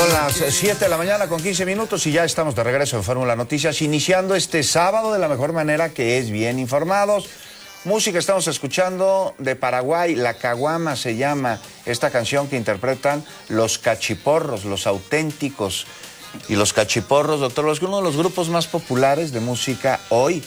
Son las 7 de la mañana con 15 minutos y ya estamos de regreso en Fórmula Noticias, iniciando este sábado de la mejor manera, que es bien informados. Música estamos escuchando de Paraguay, La Caguama se llama esta canción que interpretan Los Cachiporros, Los Auténticos. Y Los Cachiporros, doctor, es uno de los grupos más populares de música hoy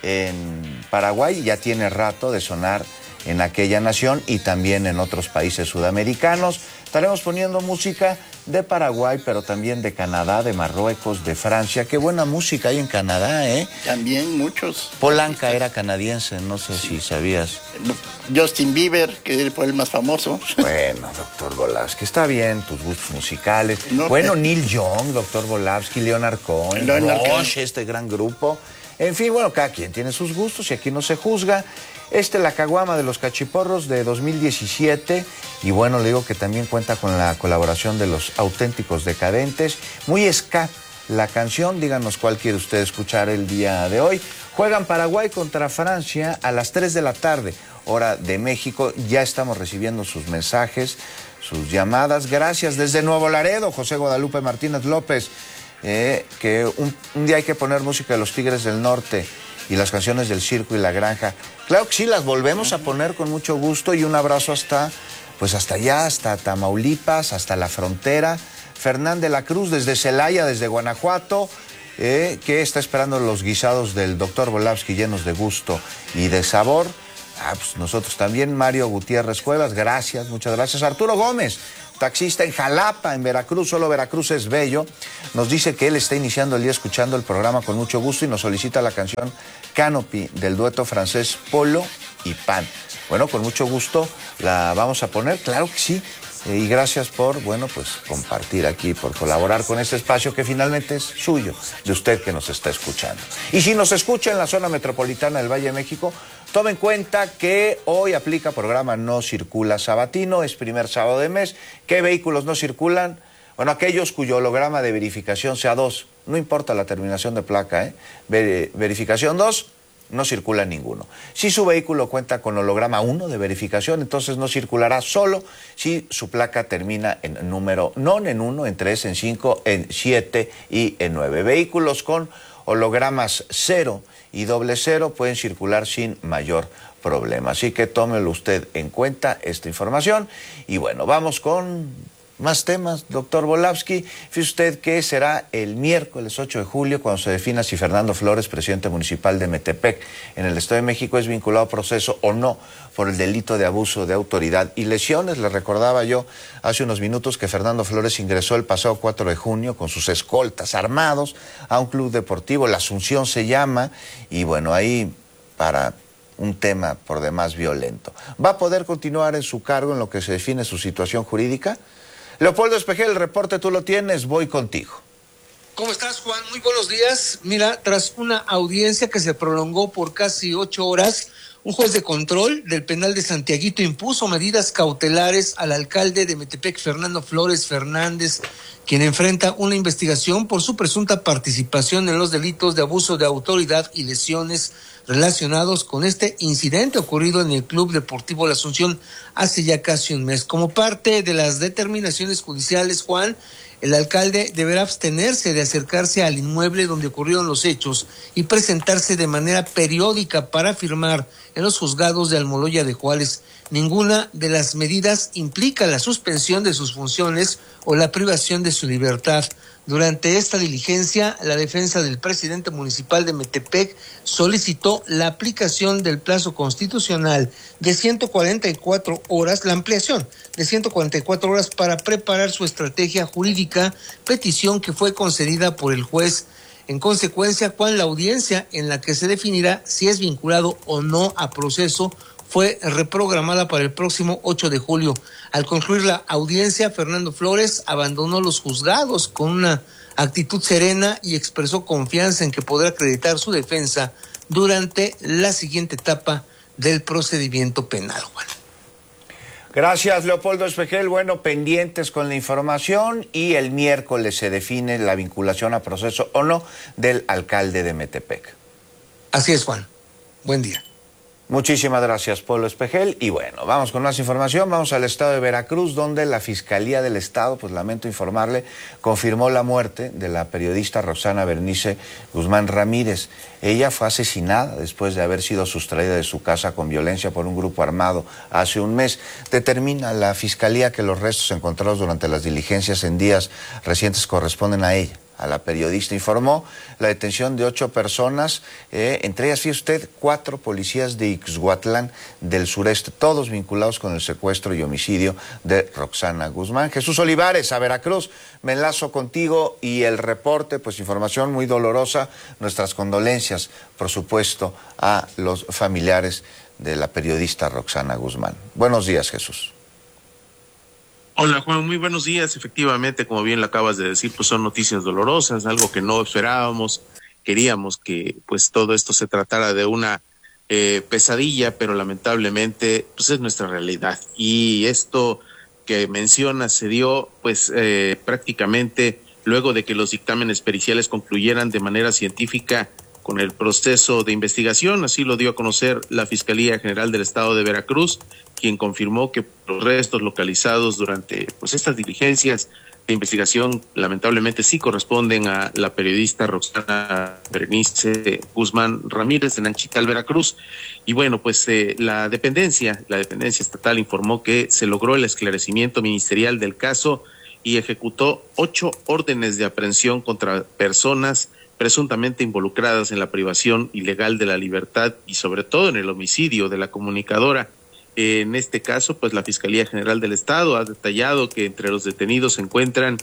en Paraguay, ya tiene rato de sonar en aquella nación y también en otros países sudamericanos. Estaremos poniendo música de Paraguay, pero también de Canadá, de Marruecos, de Francia. Qué buena música hay en Canadá, ¿eh? También muchos. Polanca era canadiense, no sé si sabías. Justin Bieber, que fue el más famoso. Bueno, doctor Volavsky, está bien, tus gustos musicales. No, bueno, Neil Young, doctor Volavsky, Leonard Cohen, Rush, este gran grupo. En fin, bueno, cada quien tiene sus gustos y aquí no se juzga. La Caguama de Los Cachiporros de 2017, y bueno, le digo que también cuenta con la colaboración de Los Auténticos Decadentes. Muy ska la canción, díganos cuál quiere usted escuchar el día de hoy. Juegan Paraguay contra Francia a las 3 de la tarde, hora de México. Ya estamos recibiendo sus mensajes, sus llamadas. Gracias desde Nuevo Laredo, José Guadalupe Martínez López, que un día hay que poner música de los Tigres del Norte y las canciones del Circo y la Granja. Claro que sí, las volvemos a poner con mucho gusto, y un abrazo hasta allá, hasta Tamaulipas, hasta la frontera. Fernán de la Cruz desde Celaya, desde Guanajuato, que está esperando los guisados del doctor Volavsky llenos de gusto y de sabor. Pues nosotros también. Mario Gutiérrez Cuevas, gracias, muchas gracias. Arturo Gómez, taxista en Jalapa, en Veracruz, solo Veracruz es bello, nos dice que él está iniciando el día escuchando el programa con mucho gusto y nos solicita la canción Canopy del dueto francés Polo y Pan. Bueno, con mucho gusto la vamos a poner, claro que sí, y gracias por, compartir aquí, por colaborar con este espacio que finalmente es suyo, de usted que nos está escuchando. Y si nos escucha en la zona metropolitana del Valle de México, tome en cuenta que hoy aplica programa No Circula Sabatino, es primer sábado de mes. ¿Qué vehículos no circulan? Bueno, aquellos cuyo holograma de verificación sea 2, no importa la terminación de placa, verificación 2, no circula ninguno. Si su vehículo cuenta con holograma 1 de verificación, entonces no circulará solo si su placa termina en número non en 1, en 3, en 5, en 7 y en 9. Vehículos con hologramas 0 y 00 pueden circular sin mayor problema. Así que tómelo usted en cuenta esta información. Y bueno, vamos con más temas, doctor Volavsky. Fíjese usted que será el miércoles 8 de julio cuando se defina si Fernando Flores, presidente municipal de Metepec, en el Estado de México, es vinculado a proceso o no por el delito de abuso de autoridad y lesiones. Le recordaba yo hace unos minutos que Fernando Flores ingresó el pasado 4 de junio con sus escoltas armados a un club deportivo, La Asunción se llama, y bueno, ahí para un tema por demás violento. ¿Va a poder continuar en su cargo en lo que se define su situación jurídica? Leopoldo Espejel, el reporte tú lo tienes, voy contigo. ¿Cómo estás, Juan? Muy buenos días. Mira, tras una audiencia que se prolongó por casi 8 horas, un juez de control del penal de Santiaguito impuso medidas cautelares al alcalde de Metepec, Fernando Flores Fernández, quien enfrenta una investigación por su presunta participación en los delitos de abuso de autoridad y lesiones relacionados con este incidente ocurrido en el Club Deportivo La Asunción hace ya casi un mes. Como parte de las determinaciones judiciales, Juan, el alcalde deberá abstenerse de acercarse al inmueble donde ocurrieron los hechos y presentarse de manera periódica para firmar en los juzgados de Almoloya de Juárez. Ninguna de las medidas implica la suspensión de sus funciones o la privación de su libertad. Durante esta diligencia, la defensa del presidente municipal de Metepec solicitó la aplicación del plazo constitucional de 144 horas, la ampliación de 144 horas para preparar su estrategia jurídica, petición que fue concedida por el juez. En consecuencia, Juan, la audiencia en la que se definirá si es vinculado o no a proceso fue reprogramada para el próximo 8 de julio. Al concluir la audiencia, Fernando Flores abandonó los juzgados con una actitud serena y expresó confianza en que podrá acreditar su defensa durante la siguiente etapa del procedimiento penal, Juan. Gracias, Leopoldo Espejel. Bueno, pendientes con la información, y el miércoles se define la vinculación a proceso o no del alcalde de Metepec. Así es, Juan. Buen día. Muchísimas gracias, Polo Espejel. Y bueno, vamos con más información. Vamos al estado de Veracruz, donde la Fiscalía del Estado, pues lamento informarle, confirmó la muerte de la periodista Roxana Berenice Guzmán Ramírez. Ella fue asesinada después de haber sido sustraída de su casa con violencia por un grupo armado hace un mes. Determina la Fiscalía que los restos encontrados durante las diligencias en días recientes corresponden a ella. A la periodista informó la detención de 8 personas, entre ellas, fíjese usted, 4 policías de Ixhuatlán del sureste, todos vinculados con el secuestro y homicidio de Roxana Guzmán. Jesús Olivares, a Veracruz, me enlazo contigo y el reporte, pues información muy dolorosa, nuestras condolencias, por supuesto, a los familiares de la periodista Roxana Guzmán. Buenos días, Jesús. Hola Juan, muy buenos días. Efectivamente, como bien lo acabas de decir, pues son noticias dolorosas, algo que no esperábamos. Queríamos que pues todo esto se tratara de una pesadilla, pero lamentablemente pues es nuestra realidad. Y esto que mencionas se dio pues prácticamente luego de que los dictámenes periciales concluyeran de manera científica con el proceso de investigación. Así lo dio a conocer la Fiscalía General del Estado de Veracruz, quien confirmó que los restos localizados durante pues estas diligencias de investigación lamentablemente sí corresponden a la periodista Roxana Berenice Guzmán Ramírez de Nanchital, Veracruz. Y bueno, pues la dependencia estatal informó que se logró el esclarecimiento ministerial del caso y ejecutó 8 órdenes de aprehensión contra personas presuntamente involucradas en la privación ilegal de la libertad y sobre todo en el homicidio de la comunicadora. En este caso, pues la Fiscalía General del Estado ha detallado que entre los detenidos se encuentran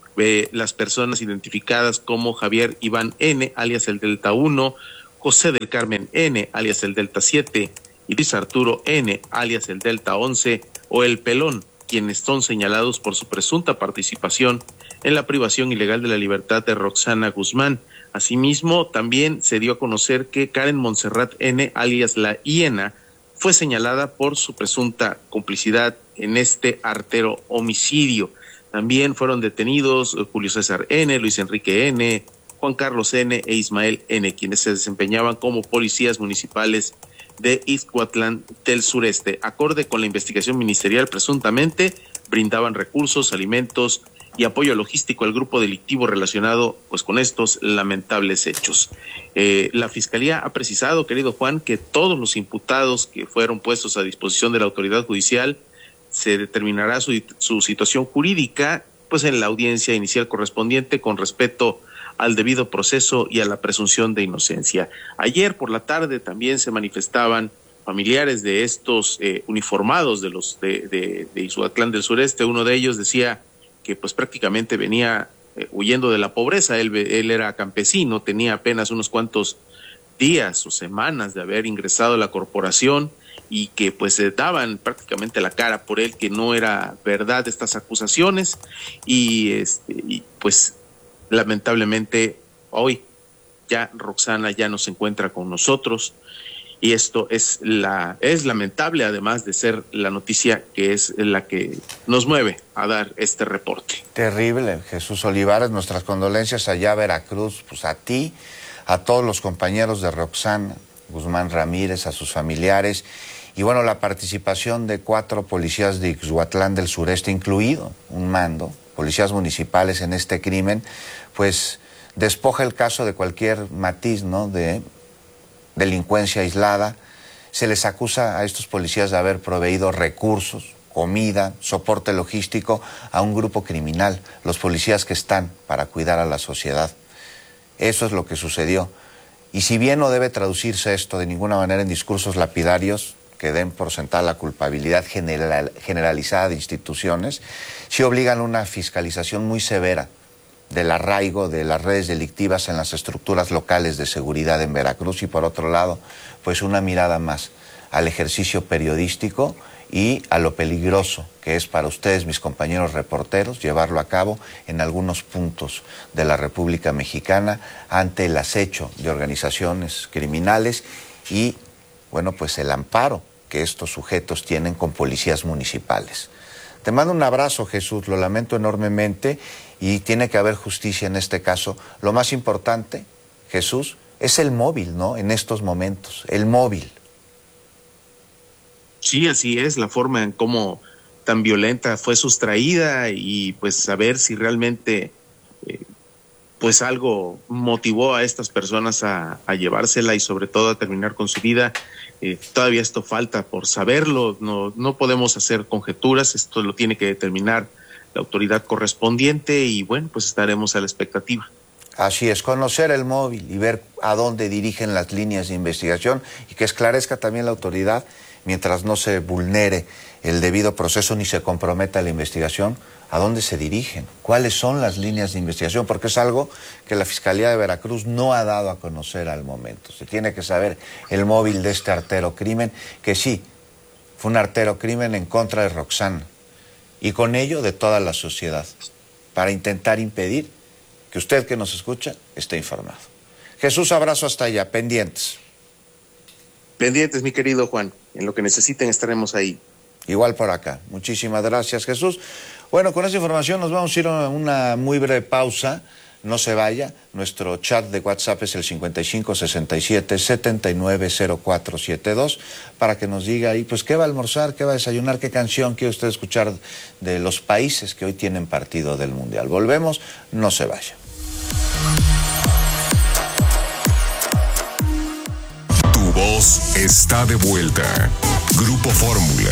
las personas identificadas como Javier Iván N., alias el Delta 1, José del Carmen N., alias el Delta 7, y Luis Arturo N., alias el Delta 11, o el Pelón, quienes son señalados por su presunta participación en la privación ilegal de la libertad de Roxana Guzmán. Asimismo, también se dio a conocer que Karen Montserrat N., alias la Hiena, fue señalada por su presunta complicidad en este artero homicidio. También fueron detenidos Julio César N., Luis Enrique N., Juan Carlos N. e Ismael N., quienes se desempeñaban como policías municipales de Ixhuatlán del sureste. Acorde con la investigación ministerial, presuntamente brindaban recursos, alimentos y apoyo logístico al grupo delictivo relacionado pues con estos lamentables hechos. La Fiscalía ha precisado, querido Juan, que todos los imputados que fueron puestos a disposición de la autoridad judicial se determinará su situación jurídica pues en la audiencia inicial correspondiente con respeto al debido proceso y a la presunción de inocencia. Ayer por la tarde también se manifestaban familiares de estos uniformados de los de Ixhuatlán del sureste. Uno de ellos decía que pues prácticamente venía huyendo de la pobreza. Él era campesino, tenía apenas unos cuantos días o semanas de haber ingresado a la corporación y que pues daban prácticamente la cara por él, que no era verdad estas acusaciones y pues lamentablemente hoy ya Roxana ya no se encuentra con nosotros. Y esto es lamentable, además de ser la noticia que es la que nos mueve a dar este reporte. Terrible, Jesús Olivares, nuestras condolencias allá a Veracruz, pues a ti, a todos los compañeros de Roxana Guzmán Ramírez, a sus familiares, y bueno, la participación de 4 policías de Ixhuatlán del sureste, incluido un mando, policías municipales en este crimen, pues despoja el caso de cualquier matiz, ¿no?, de delincuencia aislada. Se les acusa a estos policías de haber proveído recursos, comida, soporte logístico a un grupo criminal, los policías que están para cuidar a la sociedad. Eso es lo que sucedió. Y si bien no debe traducirse esto de ninguna manera en discursos lapidarios que den por sentada la culpabilidad generalizada de instituciones, sí obligan a una fiscalización muy severa del arraigo de las redes delictivas en las estructuras locales de seguridad en Veracruz y por otro lado, pues una mirada más al ejercicio periodístico y a lo peligroso que es para ustedes, mis compañeros reporteros, llevarlo a cabo en algunos puntos de la República Mexicana ante el acecho de organizaciones criminales y, bueno, pues el amparo que estos sujetos tienen con policías municipales. Te mando un abrazo, Jesús, lo lamento enormemente y tiene que haber justicia en este caso. Lo más importante, Jesús, es el móvil, ¿no?, en estos momentos, el móvil. Sí, así es, la forma en cómo tan violenta fue sustraída y pues saber si realmente pues algo motivó a estas personas a llevársela y sobre todo a terminar con su vida. Todavía esto falta por saberlo, no podemos hacer conjeturas, esto lo tiene que determinar la autoridad correspondiente y bueno, pues estaremos a la expectativa. Así es, conocer el móvil y ver a dónde dirigen las líneas de investigación y que esclarezca también la autoridad mientras no se vulnere el debido proceso ni se comprometa la investigación, a dónde se dirigen, cuáles son las líneas de investigación, porque es algo que la Fiscalía de Veracruz no ha dado a conocer al momento. Se tiene que saber el móvil de este artero crimen, que sí, fue un artero crimen en contra de Roxana y con ello de toda la sociedad, para intentar impedir que usted que nos escucha esté informado. Jesús, abrazo hasta allá, pendientes. Pendientes, mi querido Juan, en lo que necesiten estaremos ahí. Igual por acá. Muchísimas gracias, Jesús. Bueno, con esa información nos vamos a ir a una muy breve pausa. No se vaya. Nuestro chat de WhatsApp es el 5567-790472 para que nos diga ahí, pues, qué va a almorzar, qué va a desayunar, qué canción quiere usted escuchar de los países que hoy tienen partido del Mundial. Volvemos, no se vaya. Tu voz está de vuelta. Grupo Fórmula.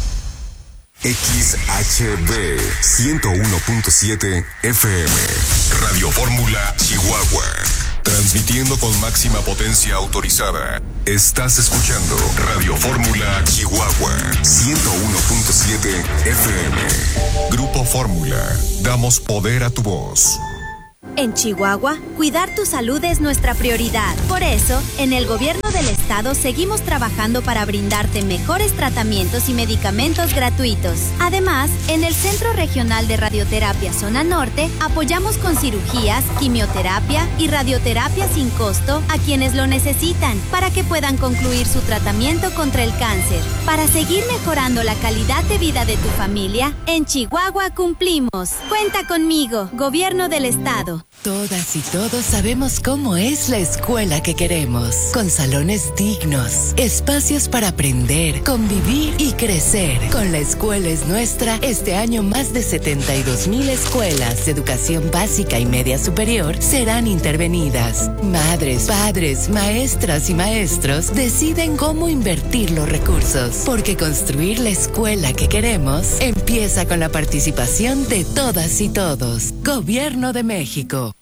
XHB 101.7 FM. Radio Fórmula Chihuahua. Transmitiendo con máxima potencia autorizada. Estás escuchando Radio Fórmula Chihuahua 101.7 FM. Grupo Fórmula. Damos poder a tu voz. En Chihuahua, cuidar tu salud es nuestra prioridad. Por eso, en el gobierno del estado seguimos trabajando para brindarte mejores tratamientos y medicamentos gratuitos. Además, en el Centro Regional de Radioterapia Zona Norte, apoyamos con cirugías, quimioterapia y radioterapia sin costo a quienes lo necesitan para que puedan concluir su tratamiento contra el cáncer. Para seguir mejorando la calidad de vida de tu familia, en Chihuahua cumplimos. Cuenta conmigo, Gobierno del Estado. Todas y todos sabemos cómo es la escuela que queremos, con salones dignos, espacios para aprender, convivir y crecer. Con La Escuela es Nuestra, este año más de 72,000 escuelas de educación básica y media superior serán intervenidas. Madres, padres, maestras y maestros deciden cómo invertir los recursos, porque construir la escuela que queremos empieza con la participación de todas y todos. Gobierno de México.